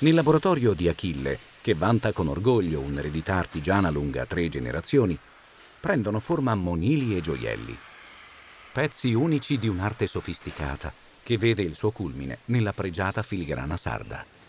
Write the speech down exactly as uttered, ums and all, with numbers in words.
Nel laboratorio di Achille, che vanta con orgoglio un'eredità artigiana lunga tre generazioni, prendono forma monili e gioielli, pezzi unici di un'arte sofisticata che vede il suo culmine nella pregiata filigrana sarda.